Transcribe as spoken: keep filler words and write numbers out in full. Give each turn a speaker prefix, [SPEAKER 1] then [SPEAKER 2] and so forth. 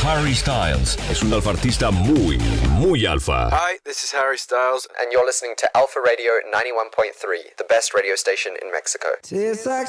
[SPEAKER 1] Harry Styles. Es un alfa artista muy, muy alfa.
[SPEAKER 2] Hi, this is Harry Styles.
[SPEAKER 3] And you're listening to Alpha Radio ninety-one point three, the best radio station in Mexico.
[SPEAKER 4] Tastes like